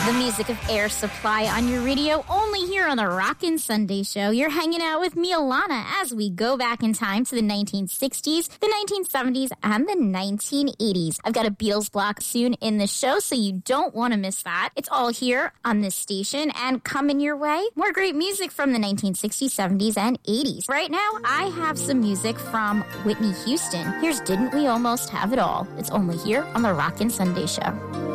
The music of Air Supply on your radio, only here on the Rockin' Sunday Show. You're hanging out with me, Alana, as we go back in time to the 1960s, the 1970s, and the 1980s. I've got a Beatles block soon in the show, so you don't want to miss that. It's all here on this station and coming your way. More great music from the 1960s, 70s, and 80s. Right now, I have some music from Whitney Houston. Here's Didn't We Almost Have It All? It's only here on the Rockin' Sunday Show.